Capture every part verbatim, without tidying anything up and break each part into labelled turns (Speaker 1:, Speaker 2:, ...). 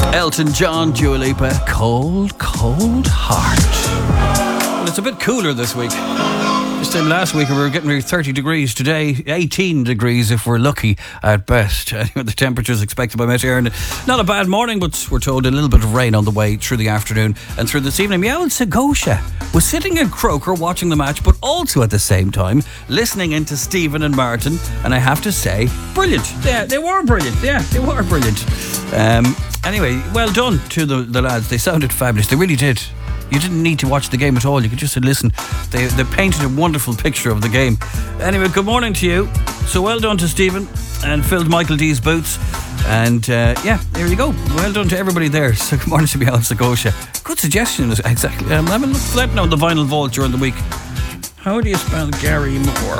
Speaker 1: Elton John, Dua Lipa, Cold, Cold Heart. Well, it's a bit cooler this week. This time last week we were getting near thirty degrees. Today, eighteen degrees if we're lucky at best. Anyway, the temperatures expected by Met Éireann. Not a bad morning, but we're told a little bit of rain on the way through the afternoon and through this evening. Meow and Segosha was sitting in Croker watching the match, but also at the same time listening in to Stephen and Martin. And I have to say, brilliant. Yeah, they were brilliant. Yeah, they were brilliant. Um, anyway, well done to the, the lads. They sounded fabulous. They really did. You didn't need to watch the game at all. You could just listen. They, they painted a wonderful picture of the game. Anyway, good morning to you. So well done to Stephen and filled Michael D's boots. And uh, yeah, there you go. Well done to everybody there. So good morning to Meow Segosha. Good suggestion, exactly. Um, I'm look for that now on the Vinyl Vault during the week. How do you spell Gary Moore?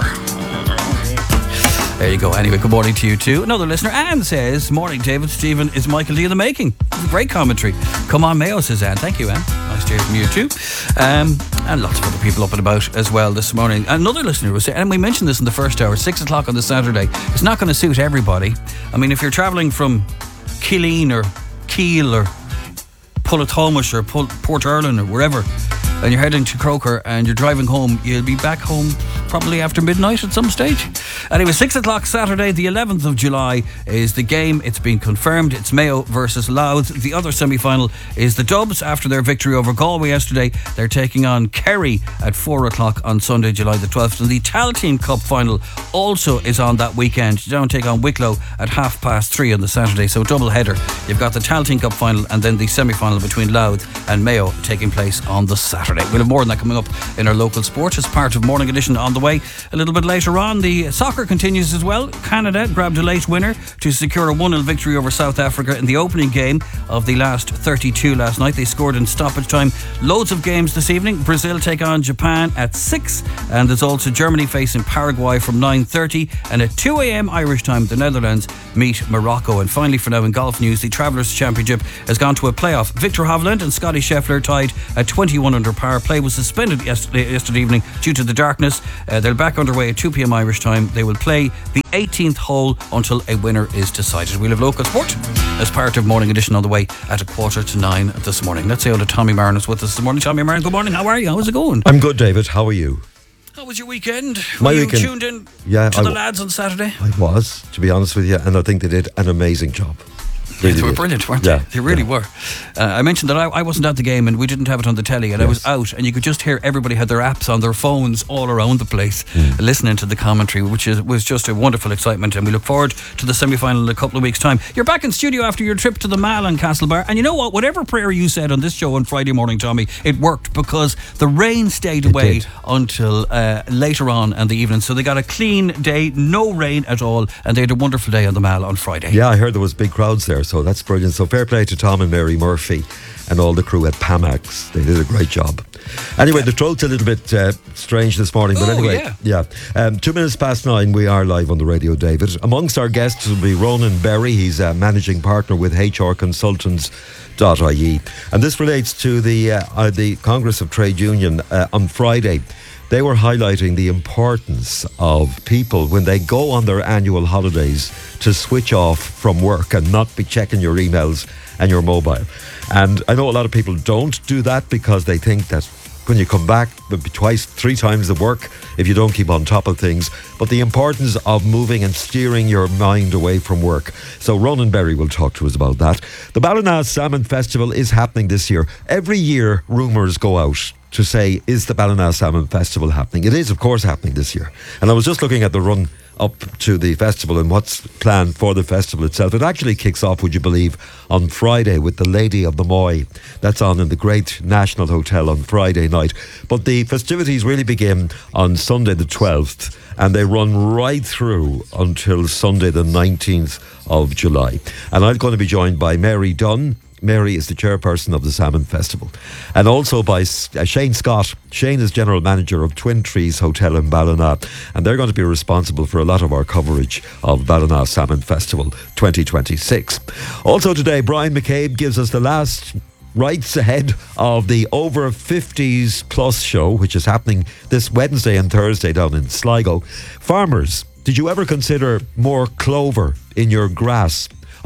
Speaker 1: There you go. Anyway, good morning to you too. Another listener, Anne, says, morning David, Stephen, is Michael D in the making. Great commentary. Come on Mayo, says Anne. Thank you, Anne. Nice to hear from you too. Um, and lots of other people up and about as well this morning. Another listener was saying, and we mentioned this in the first hour, six o'clock on the Saturday. It's not going to suit everybody. I mean, if you're travelling from Killeen or Kiel or Pullatomish or Port Erlin or wherever, and you're heading to Croker and you're driving home, you'll be back home probably after midnight at some stage. Anyway, six o'clock Saturday, the eleventh of July is the game. It's been confirmed. It's Mayo versus Louth. The other semi-final is the Dubs after their victory over Galway yesterday. They're taking on Kerry at four o'clock on Sunday, July the twelfth. And the Tailteann Cup final also is on that weekend. You don't take on Wicklow at half past three on the Saturday. So double header. You've got the Tailteann Cup final and then the semi-final between Louth and Mayo taking place on the Saturday. We'll have more on that coming up in our local sport as part of Morning Edition on the way. A little bit later on, the soccer continues as well. Canada grabbed a late winner to secure a one nil victory over South Africa in the opening game of the last thirty-two last night. They scored in stoppage time. Loads of games this evening. Brazil take on Japan at six, and there's also Germany facing Paraguay from nine thirty, and at two a.m. Irish time the Netherlands meet Morocco. And finally, for now in golf news, the Travellers Championship has gone to a playoff. Victor Hovland and Scotty Scheffler tied at twenty-one under par. Play was suspended yesterday, yesterday evening due to the darkness. Uh, they're back underway at two p.m. Irish time. They will play the eighteenth hole until a winner is decided. We'll have local sport as part of Morning Edition on the way at a quarter to nine this morning. Let's say hello to Tommy Marin is with us this morning. Tommy Marin, good morning. How are you? How's it going?
Speaker 2: I'm good, David. How are you?
Speaker 1: How was your weekend?
Speaker 2: My
Speaker 1: Were you
Speaker 2: weekend,
Speaker 1: tuned in
Speaker 2: yeah,
Speaker 1: to
Speaker 2: I
Speaker 1: the
Speaker 2: w-
Speaker 1: lads on Saturday?
Speaker 2: I was, to be honest with you, and I think they did an amazing job.
Speaker 1: Really
Speaker 2: Really
Speaker 1: they were
Speaker 2: did.
Speaker 1: brilliant, weren't
Speaker 2: Yeah,
Speaker 1: they? They really
Speaker 2: yeah.
Speaker 1: were. Uh, I mentioned that I, I wasn't at the game and we didn't have it on the telly, and
Speaker 2: Yes.
Speaker 1: I was out, and you could just hear everybody had their apps on their phones all around the place,
Speaker 2: Mm.
Speaker 1: listening to the commentary, which is, was just a wonderful excitement. And we look forward to the semi-final in a couple of weeks' time. You're back in studio after your trip to the Mall and Castlebar, and you know what? Whatever prayer you said on this show on Friday morning, Tommy, it worked, because the rain stayed
Speaker 2: It
Speaker 1: away
Speaker 2: did.
Speaker 1: until uh, later on in the evening. So they got a clean day, no rain at all, and they had a wonderful day on the Mall on Friday.
Speaker 2: Yeah, I heard there was big crowds there, so that's brilliant. So fair play to Tom and Mary Murphy and all the crew at Pamax. They did a great job. Anyway, the throat's a little bit uh, strange this morning, but
Speaker 1: Oh,
Speaker 2: anyway,
Speaker 1: yeah.
Speaker 2: yeah. Um, two minutes past nine, we are live on the radio, David. Amongst our guests will be Ronan Berry. He's a managing partner with H R Consultants dot I E, and this relates to the uh, uh, the Congress of Trade Union uh, on Friday. They were highlighting the importance of people when they go on their annual holidays to switch off from work and not be checking your emails and your mobile. And I know a lot of people don't do that because they think that when you come back, it'll be twice, three times the work if you don't keep on top of things. But the importance of moving and steering your mind away from work. So Ronan Berry will talk to us about that. The Ballina Salmon Festival is happening this year. Every year, rumours go out to say, is the Ballina Salmon Festival happening? It is, of course, happening this year. And I was just looking at the run up to the festival and what's planned for the festival itself. It actually kicks off, would you believe, on Friday with the Lady of the Moy. That's on in the Great National Hotel on Friday night. But the festivities really begin on Sunday the twelfth, and they run right through until Sunday the nineteenth of July. And I'm going to be joined by Mary Dunn. Mary is the chairperson of the Salmon Festival, and also by uh, Shane Scott. Shane is general manager of Twin Trees Hotel in Ballina, and they're going to be responsible for a lot of our coverage of Ballina Salmon Festival twenty twenty-six. Also today, Brian McCabe gives us the last rights ahead of the Over fifties Plus show, which is happening this Wednesday and Thursday down in Sligo. Farmers, did you ever consider more clover in your grass?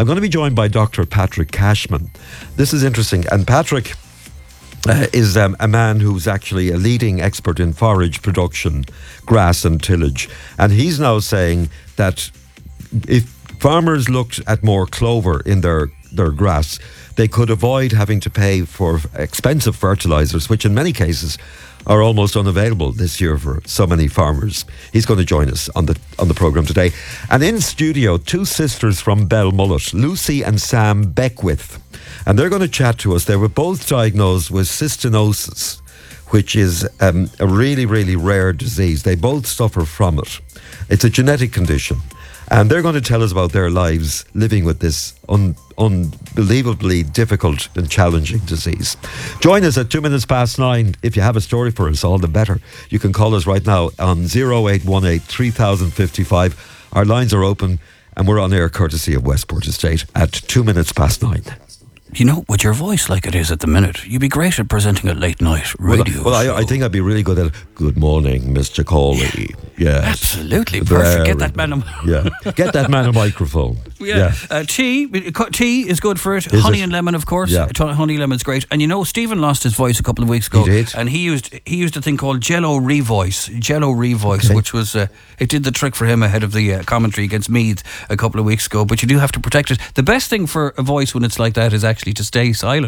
Speaker 2: I'm going to be joined by Doctor Patrick Cashman. This is interesting. And Patrick uh, is um, a man who's actually a leading expert in forage production, grass and tillage. And he's now saying that if farmers looked at more clover in their, their grass, they could avoid having to pay for expensive fertilisers, which in many cases are almost unavailable this year for so many farmers. He's going to join us on the on the programme today. And in studio, two sisters from Belmullet, Lucy and Sam Beckwith. And they're going to chat to us. They were both diagnosed with cystinosis, which is um, a really, really rare disease. They both suffer from it. It's a genetic condition. And they're going to tell us about their lives living with this un- unbelievably difficult and challenging disease. Join us at two minutes past nine. If you have a story for us, all the better. You can call us right now on oh eight one eight, three thousand fifty-five. Our lines are open and we're on air courtesy of Westport Estate at two minutes past nine.
Speaker 1: You know, with your voice like it is at the minute, you'd be great at presenting a late night radio
Speaker 2: Well, well
Speaker 1: show.
Speaker 2: I, I think I'd be really good at good morning, Mister Cawley. Yeah.
Speaker 1: Absolutely. Perfect. Get that man a...
Speaker 2: Yeah. Get that man a microphone.
Speaker 1: Yeah.
Speaker 2: yeah.
Speaker 1: Uh, tea. Tea is good for it.
Speaker 2: Is
Speaker 1: honey
Speaker 2: it?
Speaker 1: and lemon, of course.
Speaker 2: Yeah.
Speaker 1: Honey lemon's great. And you know, Stephen lost his voice a couple of weeks ago.
Speaker 2: He did.
Speaker 1: And he used he used a thing called Jello Revoice. Jello Revoice,
Speaker 2: Okay.
Speaker 1: which was, uh, it did the trick for him ahead of the uh, commentary against Meath a couple of weeks ago. But you do have to protect it. The best thing for a voice when it's like that is actually to stay silent.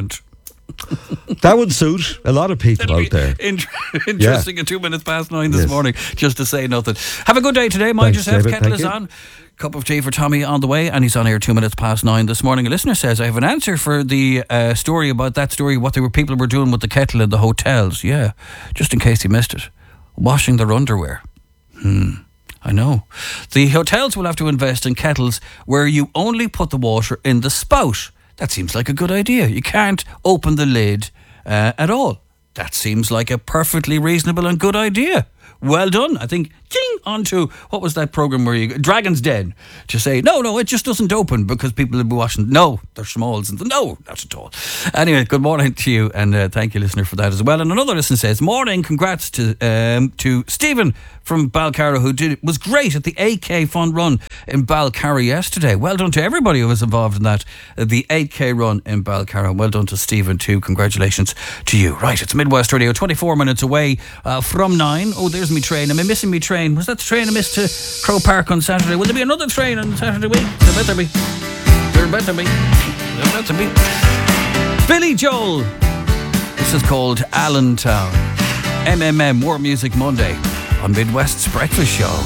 Speaker 2: That would suit a lot of people
Speaker 1: It'll
Speaker 2: out
Speaker 1: be
Speaker 2: there.
Speaker 1: int- interesting at two minutes past nine this
Speaker 2: Yes.
Speaker 1: morning, just to say nothing. Have a good day today. Mind
Speaker 2: Thanks,
Speaker 1: yourself.
Speaker 2: David.
Speaker 1: Kettle
Speaker 2: Thank
Speaker 1: is
Speaker 2: you.
Speaker 1: on. Cup of tea for Tommy on the way, and he's on air two minutes past nine this morning. A listener says, I have an answer for the uh, story about that story, what they were people were doing with the kettle in the hotels. Yeah, just in case you missed it. Washing their underwear. Hmm. I know. The hotels will have to invest in kettles where you only put the water in the spout. That seems like a good idea. You can't open the lid uh, at all. That seems like a perfectly reasonable and good idea. Well done. I think, ding, on to, what was that programme where you, Dragon's Den, to say, no, no, it just doesn't open because people will be washing. No, they're smalls. And no, not at all. Anyway, good morning to you, and uh, thank you, listener, for that as well. And another listener says, morning, congrats to um, to Stephen from Balcarra, who did was great at the eight K fun run in Balcarra yesterday. Well done to everybody who was involved in that, uh, the eight K run in Balcarra. Well done to Stephen too. Congratulations to you. Right, it's Midwest Radio, twenty-four minutes away uh, from nine. Oh, there's me train. Am I missing me train? Was that the train I missed to Crow Park on Saturday? Will there be another train on Saturday week? There better be. There better be. There better be. Billy Joel. This is called Allentown. M M M, More Music Monday on Midwest's Breakfast Show.